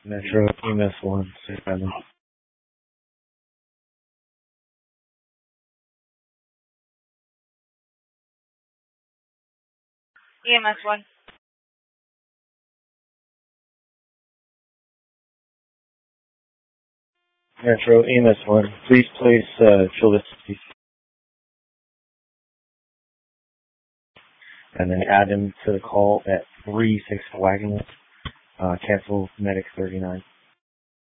Metro EMS 1, 67. EMS 1. Metro EMS 1, please place Childress and then add him to the call at 36 Wagon. Cancel Medic 39.